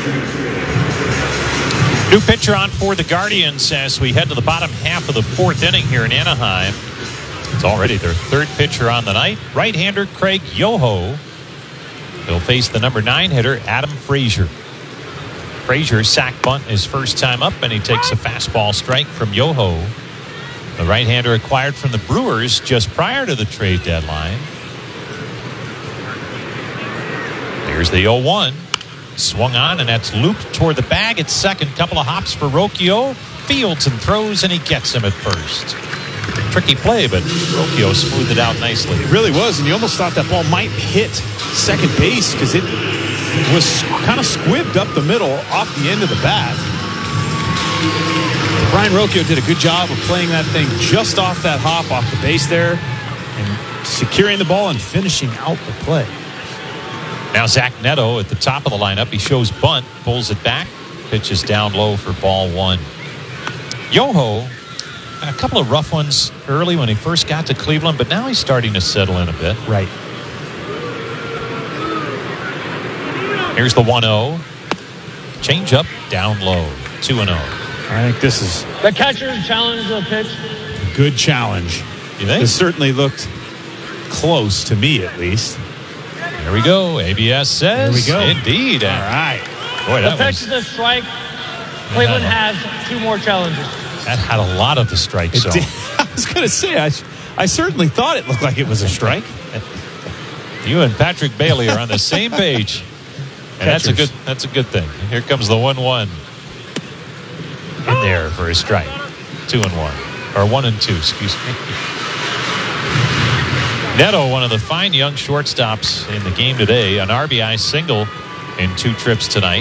New pitcher on for the Guardians as we head to the bottom half of the fourth inning here in Anaheim. It's already their third pitcher on the night. Right-hander Craig Yoho. He'll face the number 9 hitter, Adam Frazier. Frazier sack bunt his first time up, and he takes a fastball strike from Yoho. The right-hander acquired from the Brewers just prior to the trade deadline. Here's the 0-1. Swung on, and that's looped toward the bag at second. Couple of hops for Rocchio. Fields and throws, and he gets him at first. Tricky play, but Rocchio smoothed it out nicely. It really was, and you almost thought that ball might hit second base because it was kind of squibbed up the middle off the end of the bat. Brayan Rocchio did a good job of playing that thing just off that hop off the base there and securing the ball and finishing out the play. Now Zach Neto at the top of the lineup. He shows bunt, pulls it back, pitches down low for ball 1. Yoho, a couple of rough ones early when he first got to Cleveland, but now he's starting to settle in a bit. Right. Here's the 1-0. Change up, down low, 2-0. I think this is the catcher's challenge the pitch. A good challenge. You think? This certainly looked close to me, at least. There we go. ABS says. There we go. Indeed. All right. Boy, the pitch is a strike. Cleveland has 2 more challenges. That had a lot of the strike zone. I was going to say, I certainly thought it looked like it was a strike. You and Patrick Bailey are on the same page. And that's a good thing. Here comes the 1-1. In there for a strike. 2-1. Or 1-2, excuse me. Neto, one of the fine young shortstops in the game today. An RBI single in 2 trips tonight.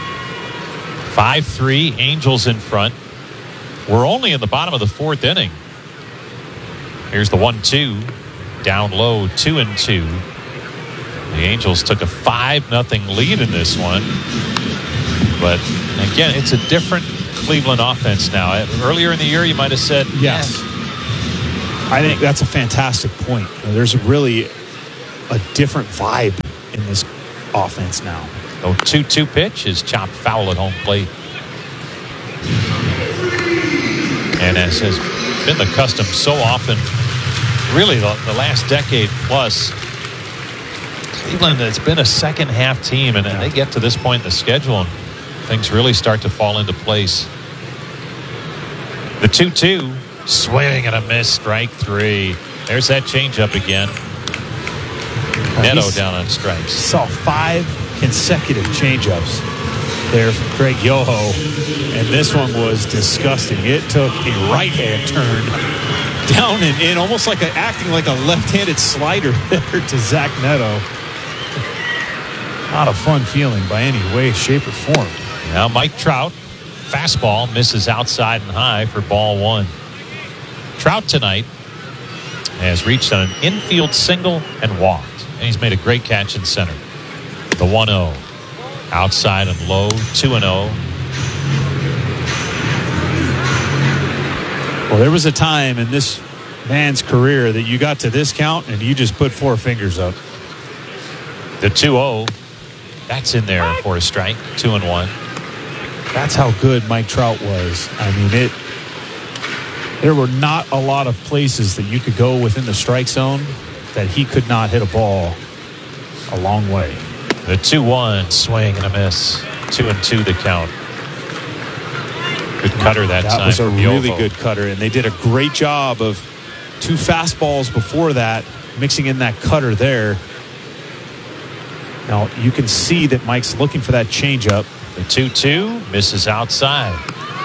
5-3, Angels in front. We're only in the bottom of the fourth inning. Here's the 1-2. Down low, 2-2. The Angels took a 5-0 lead in this one. But again, it's a different Cleveland offense now. Earlier in the year, you might have said, yes. I think that's a fantastic point. There's really a different vibe in this offense now. The 2-2 pitch is chopped foul at home plate. And as has been the custom so often, really the last decade plus, Cleveland has been a second half team, and they get to this point in the schedule and things really start to fall into place. The 2-2. Swing and a miss, strike 3. There's that changeup again. Neto down on strikes. Saw 5 consecutive changeups there from Craig Yoho, and this one was disgusting. It took a right-hand turn down and in, almost like acting like a left-handed slider there to Zach Neto. Not a fun feeling by any way, shape, or form. Now Mike Trout, fastball, misses outside and high for ball 1. Trout tonight has reached on an infield single and walked. And he's made a great catch in center. The 1-0. Outside and low, 2-0. Well, there was a time in this man's career that you got to this count and you just put 4 fingers up. The 2-0. That's in there for a strike. 2-1. That's how good Mike Trout was. I mean, there were not a lot of places that you could go within the strike zone that he could not hit a ball a long way. The 2-1, swing and a miss. 2-2 the count. Good cutter that time. That was a really Yoho. good cutter, and they did a great job of 2 fastballs before that, mixing in that cutter there. Now, you can see that Mike's looking for that changeup. The 2-2 misses outside.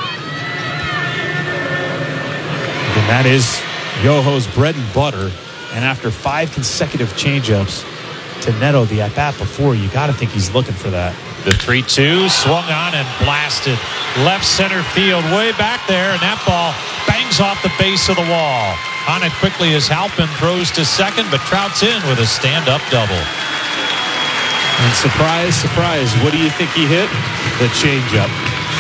And that is Yoho's bread and butter. And after 5 consecutive changeups to Neto, the at-bat before, you got to think he's looking for that. The 3-2 swung on and blasted left center field way back there, and that ball bangs off the base of the wall. On it quickly as Halpin throws to second, but Trout's in with a stand-up double. And surprise, surprise, what do you think he hit? The changeup.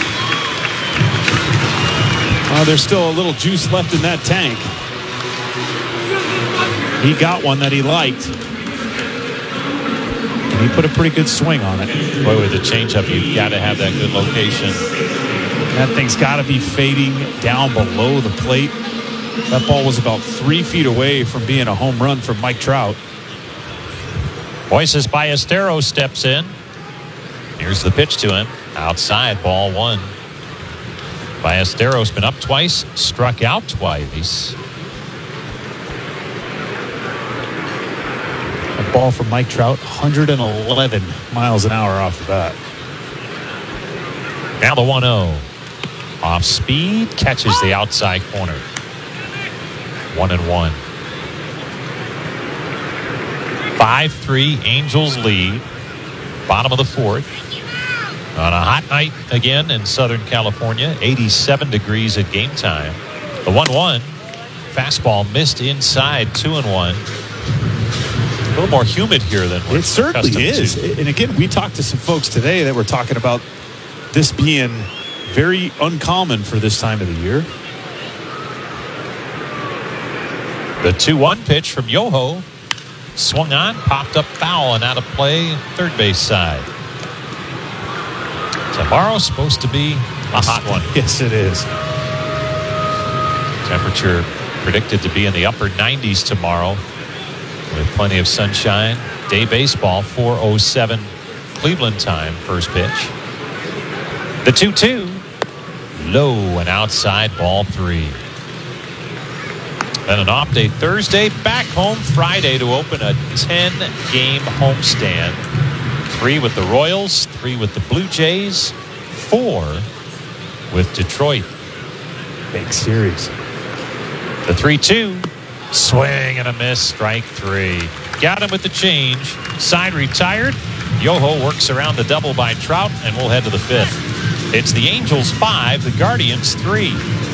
Oh, there's still a little juice left in that tank. He got one that he liked. And he put a pretty good swing on it. Boy, with the changeup, you've got to have that good location. That thing's got to be fading down below the plate. That ball was about 3 feet away from being a home run from Mike Trout. Moises Ballesteros steps in. Here's the pitch to him. Outside, ball one. Ballesteros been up twice, struck out twice. A ball from Mike Trout, 111 miles an hour off the bat. Now the 1-0. Off speed, catches the outside corner. 1-1. 5-3, Angels lead. Bottom of the fourth. On a hot night again in Southern California, 87 degrees at game time. The 1-1, fastball missed inside, 2-1. A little more humid here than we're It certainly accustomed is. to. And again, we talked to some folks today that were talking about this being very uncommon for this time of the year. The 2-1 pitch from Yoho. Swung on, popped up foul and out of play, third base side. Tomorrow's supposed to be a hot one. Yes, it is. Temperature predicted to be in the upper 90s tomorrow with plenty of sunshine. Day baseball, 4:07 Cleveland time, first pitch. The 2-2, low and outside, ball three. Then an off day Thursday, back home Friday to open a 10-game homestand. 3 with the Royals, 3 with the Blue Jays, 4 with Detroit. Big series. The 3-2, swing and a miss, strike 3. Got him with the change. Side retired. Yoho works around the double by Trout, and we'll head to the 5th. It's the Angels 5, the Guardians 3.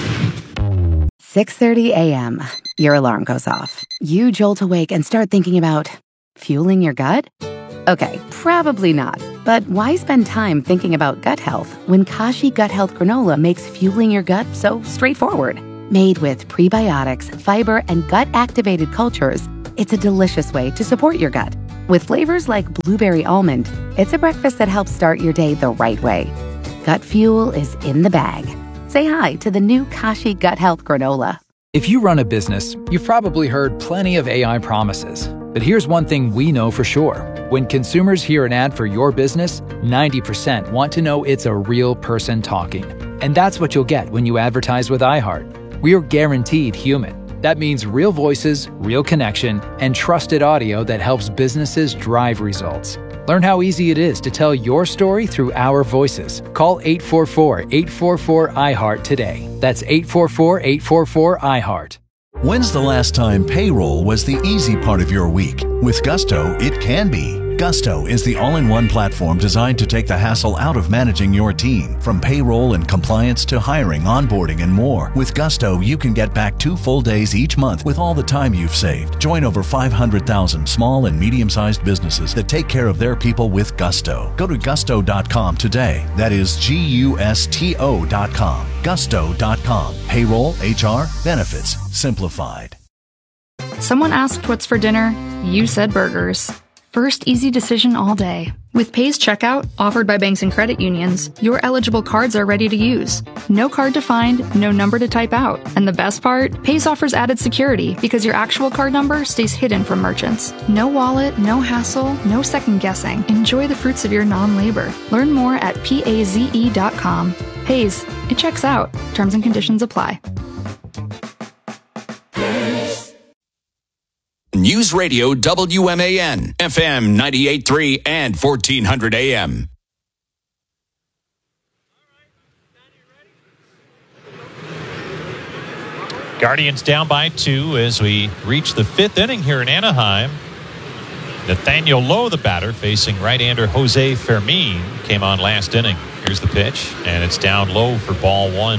6:30 a.m. Your alarm goes off. You jolt awake and start thinking about fueling your gut? Okay, probably not. But why spend time thinking about gut health when Kashi Gut Health Granola makes fueling your gut so straightforward? Made with prebiotics, fiber, and gut-activated cultures, it's a delicious way to support your gut. With flavors like blueberry almond, it's a breakfast that helps start your day the right way. Gut fuel is in the bag. Say hi to the new Kashi Gut Health Granola. If you run a business, you've probably heard plenty of AI promises. But here's one thing we know for sure. When consumers hear an ad for your business, 90% want to know it's a real person talking. And that's what you'll get when you advertise with iHeart. We're guaranteed human. That means real voices, real connection, and trusted audio that helps businesses drive results. Learn how easy it is to tell your story through our voices. Call 844-844-iHeart today. That's 844-844-iHeart. When's the last time payroll was the easy part of your week? With Gusto, it can be. Gusto is the all-in-one platform designed to take the hassle out of managing your team. From payroll and compliance to hiring, onboarding, and more. With Gusto, you can get back 2 full days each month with all the time you've saved. Join over 500,000 small and medium-sized businesses that take care of their people with Gusto. Go to gusto.com today. That is Gusto.com. Gusto.com. Payroll, HR, benefits, simplified. Someone asked what's for dinner. You said burgers. First easy decision all day. With Pays Checkout, offered by banks and credit unions, your eligible cards are ready to use. No card to find, no number to type out. And the best part? Pays offers added security because your actual card number stays hidden from merchants. No wallet, no hassle, no second guessing. Enjoy the fruits of your non-labor. Learn more at PAZE.com. Pays, it checks out. Terms and conditions apply. News Radio WMAN, FM 98.3 and 1400 AM. Guardians down by 2 as we reach the 5th inning here in Anaheim. Nathaniel Lowe, the batter, facing right-hander Jose Fermin, came on last inning. Here's the pitch, and it's down low for ball 1.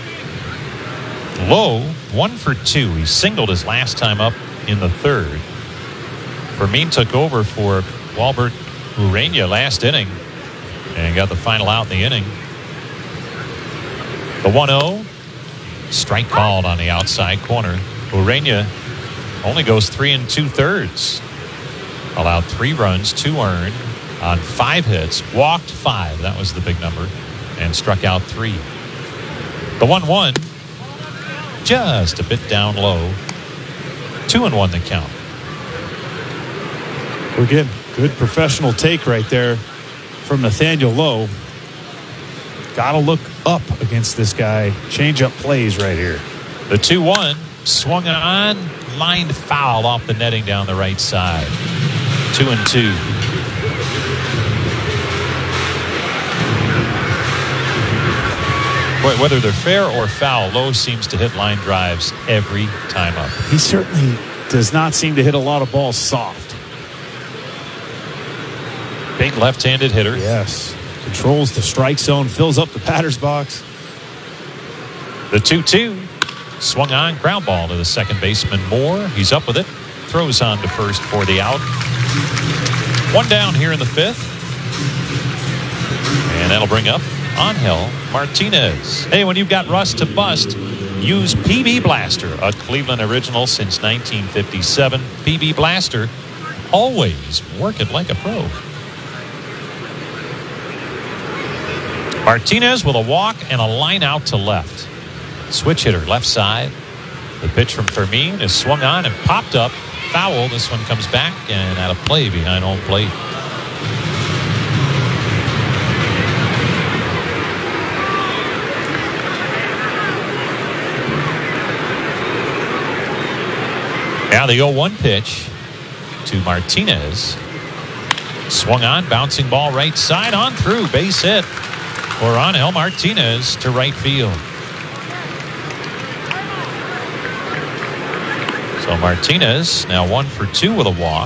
Lowe, 1 for 2. He singled his last time up in the 3rd. Fermin took over for Walbert Urena last inning and got the final out in the inning. The 1-0, strike called on the outside corner. Urena only goes 3 2/3. Allowed 3 runs, 2 earned. on 5 hits, walked 5. That was the big number, and struck out 3. The 1-1, just a bit down low. 2-1 the count. We're getting good professional take right there from Nathaniel Lowe. Got to look up against this guy. Change up plays right here. The 2-1 swung on, lined foul off the netting down the right side. 2-2. Whether they're fair or foul, Lowe seems to hit line drives every time up. He certainly does not seem to hit a lot of balls soft. Big left-handed hitter. Yes. Controls the strike zone, fills up the batter's box. The 2-2 swung on, ground ball to the second baseman Moore. He's up with it. Throws on to first for the out. 1 down here in the 5th. And that'll bring up Angel Martinez. Hey, when you've got rust to bust, use PB Blaster, a Cleveland original since 1957. PB Blaster, always working like a pro. Martinez with a walk and a line out to left. Switch hitter left side. The pitch from Fermin is swung on and popped up. Foul. This one comes back and out of play behind home plate. Now the 0-1 pitch to Martinez. Swung on, bouncing ball right side, on through, base hit for Angel Martinez to right field. So Martinez now 1 for 2 with a walk.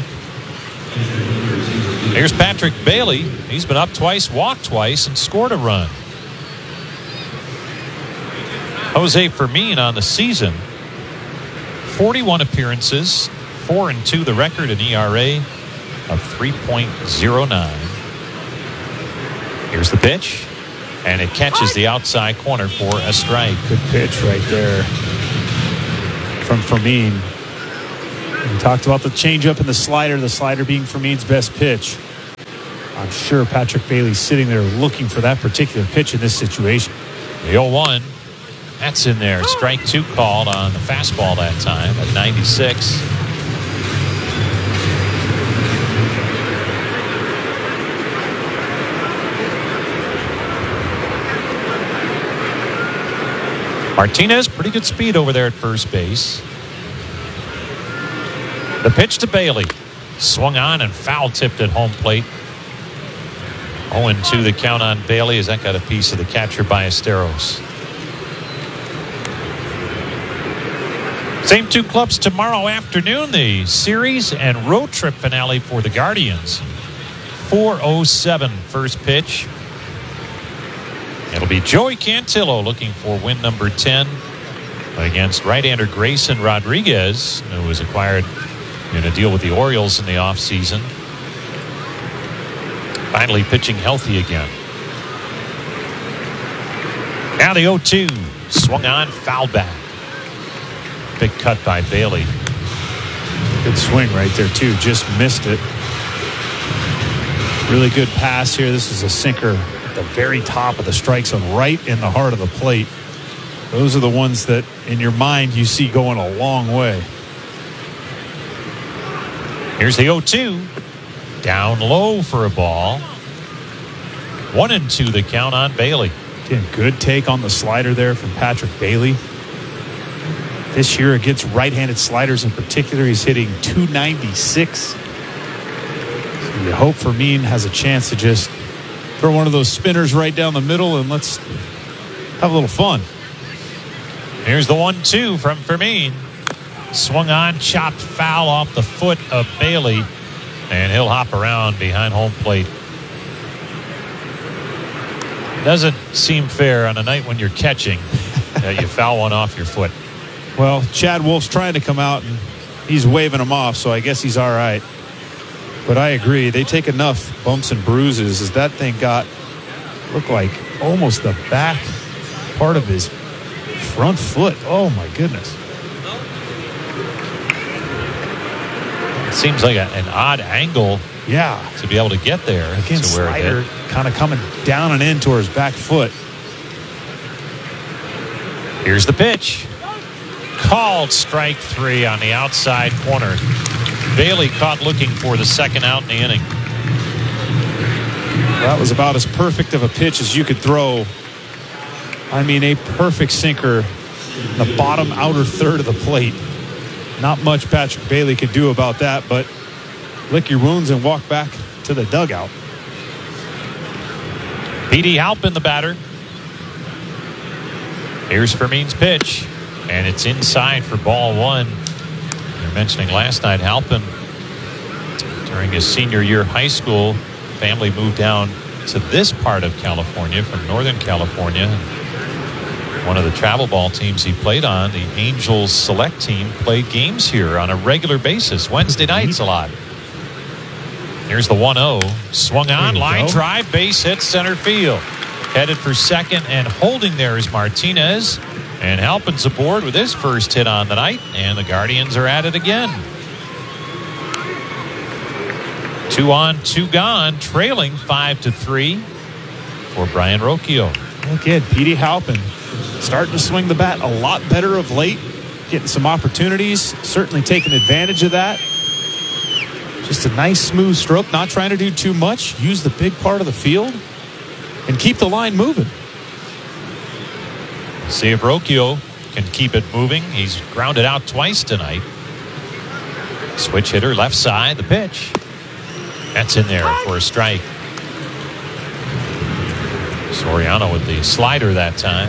Here's Patrick Bailey. He's been up twice, walked twice, and scored a run. Jose Fermin on the season. 41 appearances, 4-2 the record, an ERA of 3.09. Here's the pitch, and it catches the outside corner for a strike. Good pitch right there from Fermin. We talked about the changeup and the slider being Fermin's best pitch. I'm sure Patrick Bailey's sitting there looking for that particular pitch in this situation. The 0-1. That's in there. Strike 2 called on the fastball that time at 96. Martinez, pretty good speed over there at first base. The pitch to Bailey. Swung on and foul tipped at home plate. 0-2 the count on Bailey as that got a piece of the catcher Ballesteros. Same 2 clubs tomorrow afternoon, the series and road trip finale for the Guardians. 4:07 first pitch. It'll be Joey Cantillo looking for win number 10 against right-hander Grayson Rodriguez, who was acquired in a deal with the Orioles in the offseason. Finally pitching healthy again. Now the 0-2. Swung on, fouled back. Big cut by Bailey. Good swing right there, too. Just missed it. Really good pass here. This is a sinker at the very top of the strike zone, right in the heart of the plate. Those are the ones that, in your mind, you see going a long way. Here's the 0-2. Down low for a ball. 1-2 the count on Bailey. Again, good take on the slider there from Patrick Bailey. This year against right-handed sliders in particular, he's hitting .296. So you hope Fermin has a chance to just throw one of those spinners right down the middle and let's have a little fun. Here's the 1-2 from Fermin. Swung on, chopped foul off the foot of Bailey, and he'll hop around behind home plate. Doesn't seem fair on a night when you're catching that you foul one off your foot. Well, Chad Wolf's trying to come out, and he's waving him off, so I guess he's all right. But I agree. They take enough bumps and bruises as that thing looked like almost the back part of his front foot. Oh, my goodness. It seems like an odd angle Yeah. to be able to get there. Again, to where slider kind of coming down and in towards back foot. Here's the pitch. Called strike 3 on the outside corner. Bailey caught looking for the second out in the inning. That was about as perfect of a pitch as you could throw. I mean, a perfect sinker in the bottom outer third of the plate. Not much Patrick Bailey could do about that, but lick your wounds and walk back to the dugout. Petey Halpin, the batter. Here's Fermin's pitch, and it's inside for ball 1. You were mentioning last night, Halpin, during his senior year of high school, family moved down to this part of California from Northern California. One of the travel ball teams he played on, the Angels select team, played games here on a regular basis, Wednesday nights a lot. Here's the 1-0. Swung on, line drive, base hit, center field. Headed for second and holding there is Martinez. And Halpin's aboard with his first hit on the night. And the Guardians are at it again. 2 on, 2 gone, trailing 5-3 for Brian Rocchio. Again, Petey Halpin starting to swing the bat a lot better of late. Getting some opportunities, certainly taking advantage of that. Just a nice smooth stroke, not trying to do too much. Use the big part of the field and keep the line moving. See if Rocchio can keep it moving. He's grounded out twice tonight. Switch hitter left side, the pitch. That's in there for a strike. Soriano with the slider that time.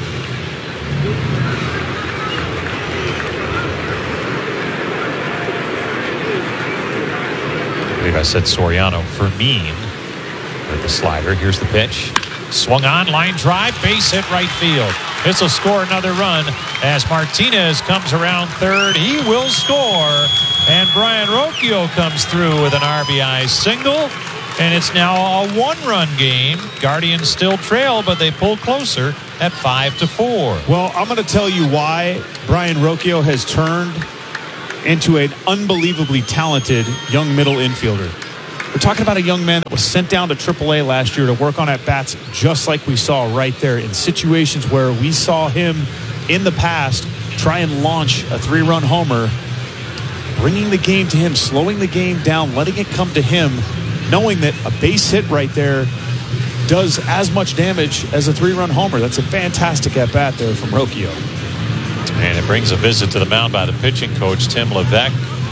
I believe I said Soriano. Fermin with the slider. Here's the pitch. Swung on, line drive, base hit right field. This will score another run as Martinez comes around third. He will score. And Brian Rocchio comes through with an RBI single. And it's now a 1-run game. Guardians still trail, but they pull closer at 5-4. Well, I'm going to tell you why Brian Rocchio has turned into an unbelievably talented young middle infielder. We're talking about a young man that was sent down to AAA last year to work on at-bats just like we saw right there in situations where we saw him in the past try and launch a 3-run homer, bringing the game to him, slowing the game down, letting it come to him, knowing that a base hit right there does as much damage as a 3-run homer. That's a fantastic at-bat there from Rocchio. And it brings a visit to the mound by the pitching coach, Tim Levesque.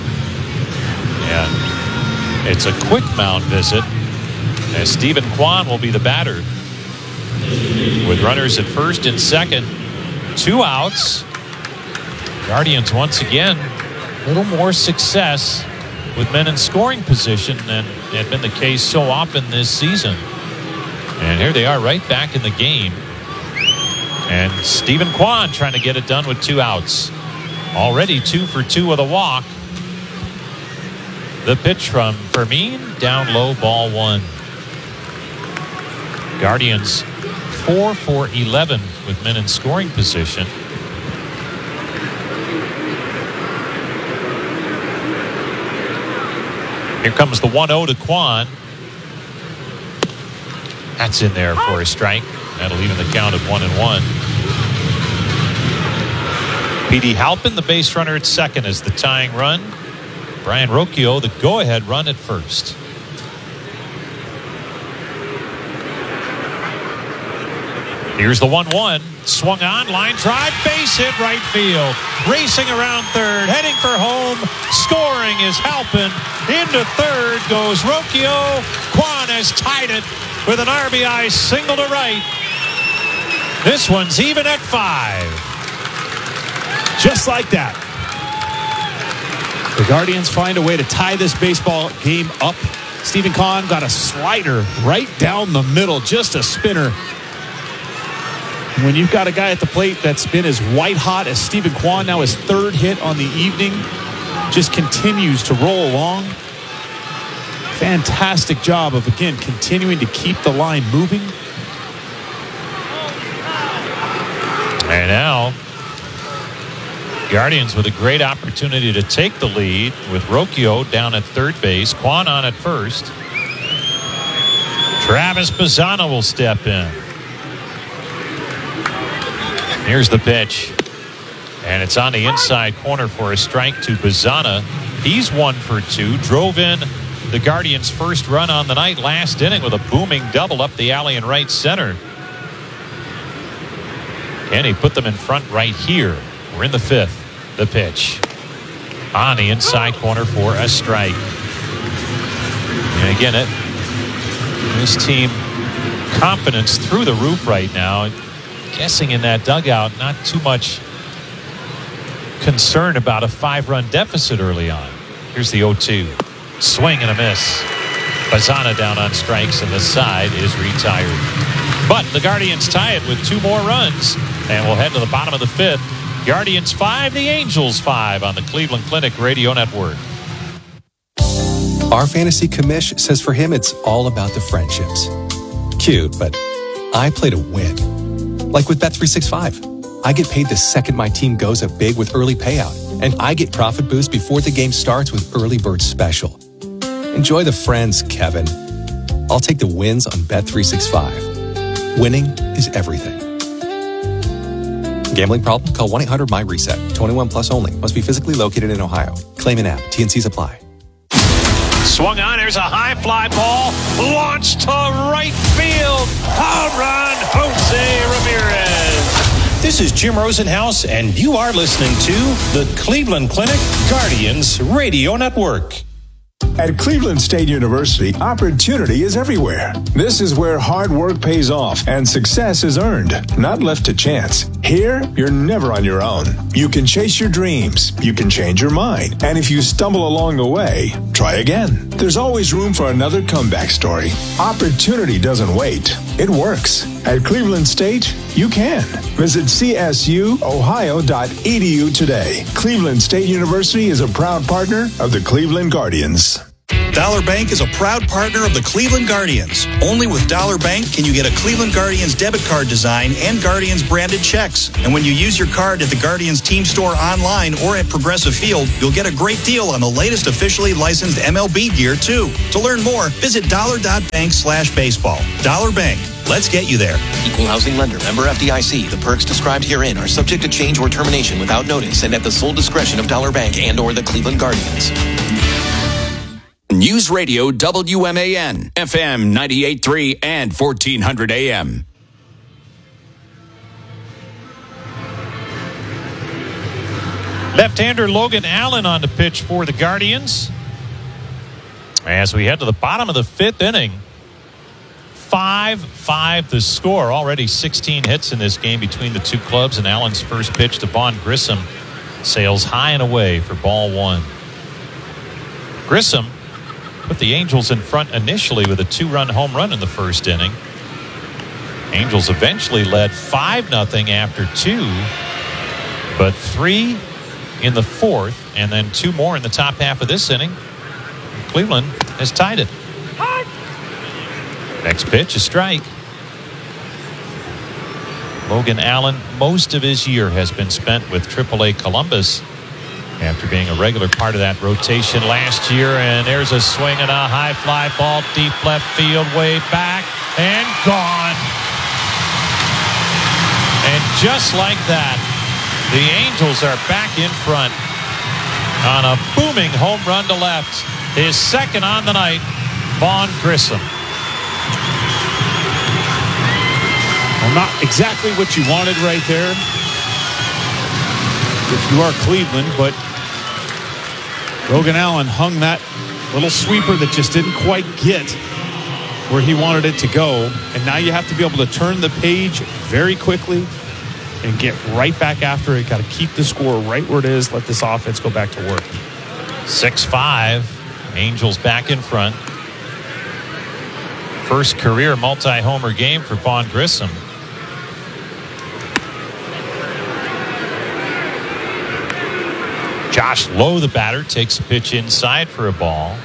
And it's a quick mound visit as Stephen Kwan will be the batter. With runners at first and second, 2 outs. Guardians once again, a little more success with men in scoring position than had been the case so often this season. And here they are right back in the game. And Stephen Kwan trying to get it done with 2 outs. Already 2 for 2 with a walk. The pitch from Fermin, down low, ball 1. Guardians 4 for 11 with men in scoring position. Here comes the 1-0 to Kwan. That's in there for a strike. That'll even the count at 1-1. Petey Halpin, the base runner at second, is the tying run. Brian Rocchio, the go-ahead run at first. Here's the 1-1. Swung on, line drive, base hit right field. Racing around third, heading for home. Scoring is Halpin. Into third goes Rocchio. Kwan has tied it with an RBI single to right. This one's even at 5. Just like that. The Guardians find a way to tie this baseball game up. Stephen Kwan got a slider right down the middle, just a spinner. When you've got a guy at the plate that's been as white hot as Stephen Kwan, now his 3rd hit on the evening, just continues to roll along. Fantastic job of, again, continuing to keep the line moving. And now, Guardians with a great opportunity to take the lead with Rocchio down at third base. Quan on at first. Travis Bazzana will step in. Here's the pitch. And it's on the inside corner for a strike to Bazzana. He's 1 for 2. Drove in the Guardians' first run on the night last inning with a booming double up the alley in right center. And he put them in front right here. We're in the 5th. The pitch on the inside corner for a strike. And again, this team confidence through the roof right now. Guessing in that dugout, not too much concern about a 5-run deficit early on. Here's the 0-2. Swing and a miss. Bazzana down on strikes, and the side is retired. But the Guardians tie it with 2 more runs, and we'll head to the bottom of the 5th. Guardians 5, the Angels 5 on the Cleveland Clinic Radio Network. Our fantasy commish says for him it's all about the friendships. Cute, but I play to win. Like with Bet365. I get paid the second my team goes up big with early payout, and I get profit boost before the game starts with Early Bird Special. Enjoy the friends, Kevin. I'll take the wins on Bet365. Winning is everything. Gambling problem? Call 1-800-MY-RESET. 21 plus only. Must be physically located in Ohio. Claim an app. T&Cs apply. Swung on. There's a high fly ball. Launched to right field. Home run, Jose Ramirez. This is Jim Rosenhaus, and you are listening to the Cleveland Clinic Guardians Radio Network. At Cleveland State University, opportunity is everywhere. This is where hard work pays off and success is earned, not left to chance. Here, you're never on your own. You can chase your dreams, you can change your mind, and if you stumble along the way, try again. There's always room for another comeback story. Opportunity doesn't wait. It works. At Cleveland State, you can. Visit csuohio.edu today. Cleveland State University is a proud partner of the Cleveland Guardians. Dollar Bank is a proud partner of the Cleveland Guardians. Only with Dollar Bank can you get a Cleveland Guardians debit card design and Guardians branded checks. And when you use your card at the Guardians team store online or at Progressive Field, you'll get a great deal on the latest officially licensed MLB gear, too. To learn more, visit dollar.bank/baseball. Dollar Bank. Let's get you there. Equal housing lender. Member FDIC. The perks described herein are subject to change or termination without notice and at the sole discretion of Dollar Bank and or the Cleveland Guardians. News Radio WMAN, FM 98.3 and 1400 AM. Left-hander Logan Allen on the pitch for the Guardians. As we head to the bottom of the 5th inning, 5-5 the score. Already 16 hits in this game between the two clubs, and Allen's first pitch to Vaughn Grissom sails high and away for ball 1. Grissom put the Angels in front initially with a 2-run home run in the first inning. Angels eventually led 5-0 after 2, but 3 in the 4th, and then 2 more in the top half of this inning. Cleveland has tied it. Next pitch, a strike. Logan Allen, most of his year has been spent with AAA Columbus after being a regular part of that rotation last year. And there's a swing and a high fly ball deep left field, way back and gone. And just like that, the Angels are back in front on a booming home run to left. His second on the night, Vaughn Grissom. Well, not exactly what you wanted right there if you are Cleveland, but Logan Allen hung that little sweeper that just didn't quite get where he wanted it to go. And now you have to be able to turn the page very quickly and get right back after it. Got to keep the score right where it is. Let this offense go back to work. 6-5. Angels back in front. First career multi-homer game for Vaughn Grissom. Josh Lowe, the batter, takes a pitch inside for a ball.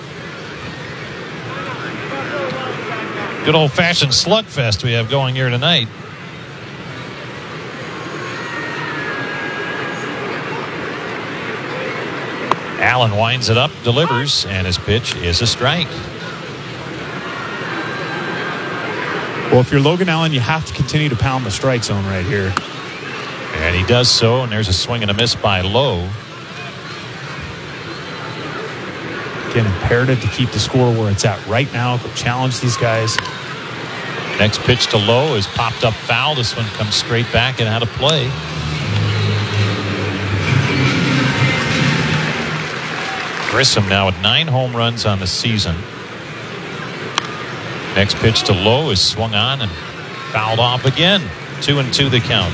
Good old-fashioned slugfest we have going here tonight. Allen winds it up, delivers, and his pitch is a strike. Well, if you're Logan Allen, you have to continue to pound the strike zone right here. And he does so, and there's a swing and a miss by Lowe. Again, imperative to keep the score where it's at right now. Go challenge these guys. Next pitch to Lowe is popped up foul. This one comes straight back and out of play. Grissom now with 9 home runs on the season. Next pitch to Lowe is swung on and fouled off again. 2-2 the count.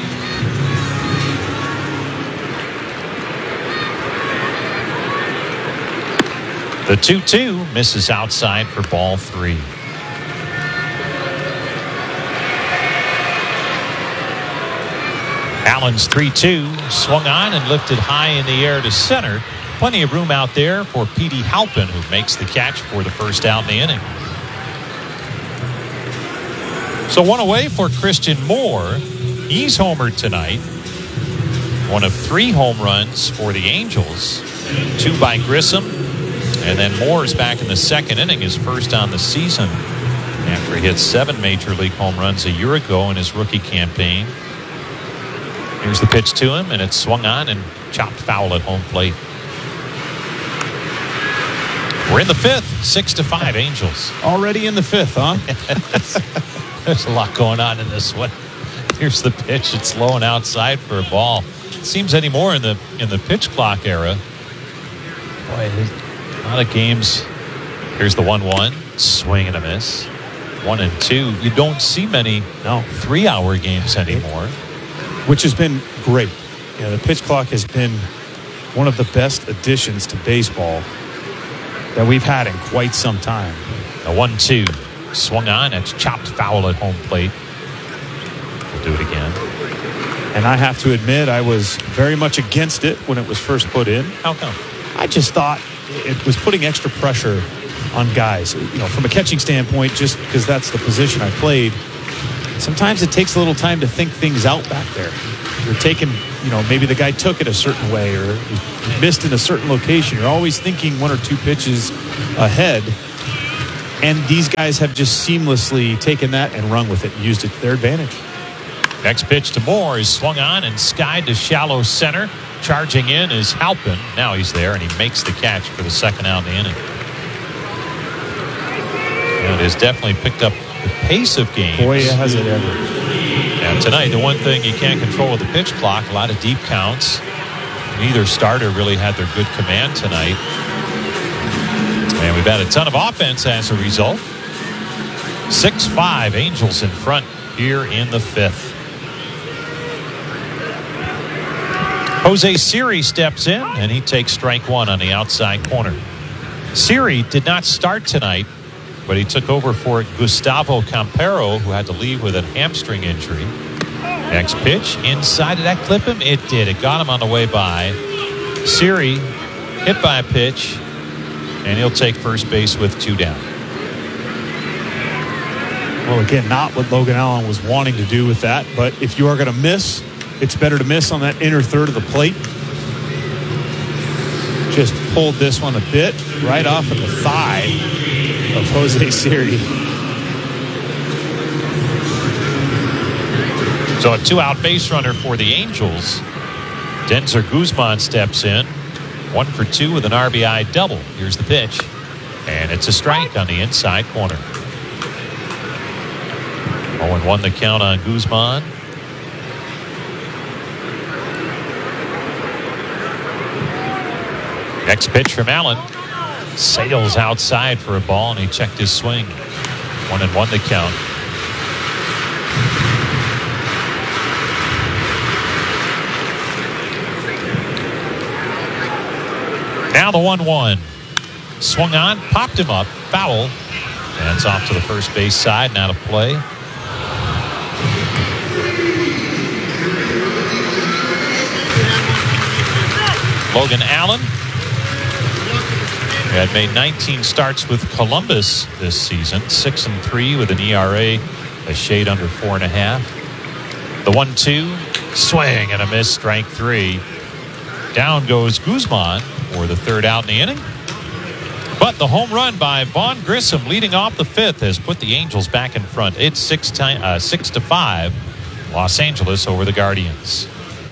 The 2-2 misses outside for ball 3. Allen's 3-2 swung on and lifted high in the air to center. Plenty of room out there for Petey Halpin, who makes the catch for the first out in the inning. So one away for Christian Moore. He's homered tonight. One of 3 home runs for the Angels. 2 by Grissom. And then Moore is back in the second inning, his first on the season, after he hit 7 major league home runs a year ago in his rookie campaign. Here's the pitch to him, and it's swung on and chopped foul at home plate. We're in the 5th, 6-5 Angels. Already in the 5th, huh? There's a lot going on in this one. Here's the pitch. It's low and outside for a ball. It seems anymore in the pitch clock era. Boy, a lot of games. Here's the 1-1. Swing and a miss. 1 and 2. You don't see many 3-hour games anymore. Which has been great. The pitch clock has been one of the best additions to baseball that we've had in quite some time. A 1-2. Swung on. It's chopped foul at home plate. We'll do it again. And I have to admit, I was very much against it when it was first put in. How come? I just thought it was putting extra pressure on guys. From a catching standpoint, just because that's the position I played, sometimes it takes a little time to think things out back there. You're taking, maybe the guy took it a certain way or he missed in a certain location. You're always thinking 1 or 2 pitches ahead. And these guys have just seamlessly taken that and run with it and used it to their advantage. Next pitch to Moore is swung on and skied to shallow center. Charging in is Halpin. Now he's there, and he makes the catch for the second out in the inning. And it has definitely picked up the pace of games. Boy, has it ever. Now tonight, the one thing you can't control with the pitch clock, a lot of deep counts. Neither starter really had their good command tonight. And we've had a ton of offense as a result. 6-5 Angels in front here in the 5th. Jose Siri steps in, and he takes strike 1 on the outside corner. Siri did not start tonight, but he took over for Gustavo Campero, who had to leave with a hamstring injury. Next pitch, inside. Did that clip him? It did. It got him on the way by. Siri hit by a pitch, and he'll take first base with 2 down. Well, again, not what Logan Allen was wanting to do with that, but if you are going to miss, it's better to miss on that inner third of the plate. Just pulled this one a bit right off of the thigh of Jose Siri. So a 2-out base runner for the Angels. Denzer Guzman steps in. 1 for 2 with an RBI double. Here's the pitch. And it's a strike on the inside corner. 0-1 the count on Guzman. Next pitch from Allen. Sails outside for a ball, and he checked his swing. 1-1 the count. Now the 1-1. Swung on, popped him up, foul. And it's off to the first base side, now to play. Logan Allen, who had made 19 starts with Columbus this season, 6-3 with an ERA a shade under 4.5. The 1-2, swing and a miss, strike 3. Down goes Guzman. for the third out in the inning. But the home run by Vaughn Grissom leading off the fifth has put the Angels back in front. It's 6-5. Los Angeles over the Guardians.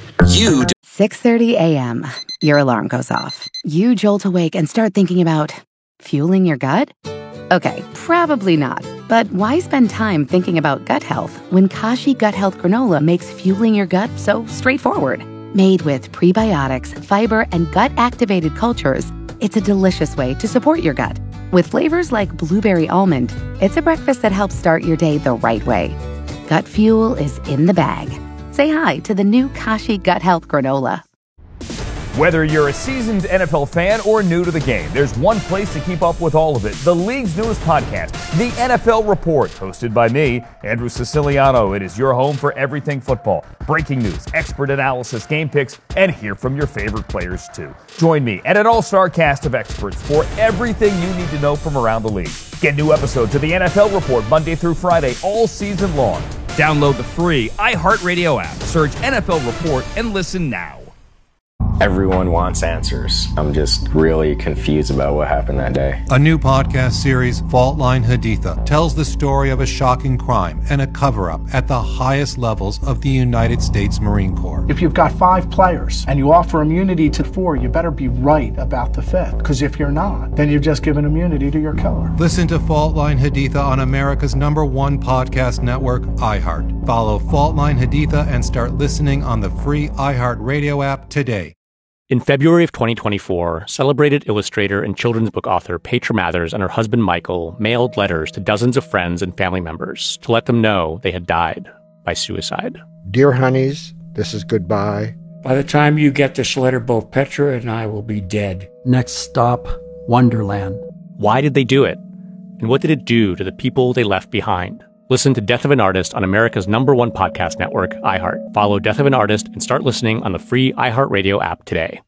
6:30 a.m. Your alarm goes off. You jolt awake and start thinking about fueling your gut? Okay, probably not. But why spend time thinking about gut health when Kashi Gut Health Granola makes fueling your gut so straightforward? Made with prebiotics, fiber, and gut-activated cultures, it's a delicious way to support your gut. With flavors like blueberry almond, it's a breakfast that helps start your day the right way. Gut fuel is in the bag. Say hi to the new Kashi Gut Health Granola. Whether you're a seasoned NFL fan or new to the game, there's one place to keep up with all of it. The league's newest podcast, The NFL Report, hosted by me, Andrew Siciliano. It is your home for everything football. Breaking news, expert analysis, game picks, and hear from your favorite players too. Join me and an all-star cast of experts for everything you need to know from around the league. Get new episodes of The NFL Report Monday through Friday all season long. Download the free iHeartRadio app, search NFL Report, and listen now. Everyone wants answers. I'm just really confused about what happened that day. A new podcast series, Fault Line Haditha, tells the story of a shocking crime and a cover-up at the highest levels of the United States Marine Corps. If you've got 5 players and you offer immunity to 4, you better be right about the 5th. Because if you're not, then you've just given immunity to your killer. Listen to Fault Line Haditha on America's #1 podcast network, iHeart. Follow Fault Line Haditha and start listening on the free iHeartRadio app today. In February of 2024, celebrated illustrator and children's book author Petra Mathers and her husband Michael mailed letters to dozens of friends and family members to let them know they had died by suicide. Dear honeys, this is goodbye. By the time you get this letter, both Petra and I will be dead. Next stop, Wonderland. Why did they do it? And what did it do to the people they left behind? Listen to Death of an Artist on America's #1 podcast network, iHeart. Follow Death of an Artist and start listening on the free iHeartRadio app today.